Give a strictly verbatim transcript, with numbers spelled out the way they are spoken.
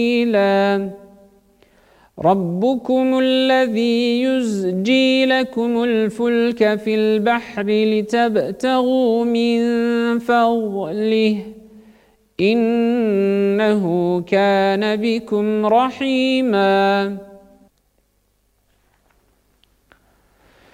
ربكم الذي يزجي لكم الفلك في البحر لتبتغوا من فضله إنه كان بكم رحيما